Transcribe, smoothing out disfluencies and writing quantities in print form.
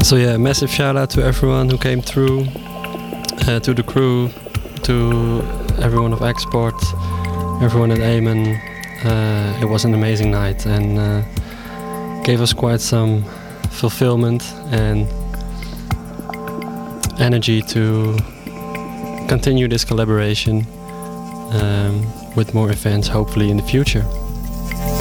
So yeah, massive shout out to everyone who came through, to the crew, to everyone of Export, everyone at Amen. It was an amazing night and gave us quite some fulfillment and energy to continue this collaboration with more events hopefully in the future.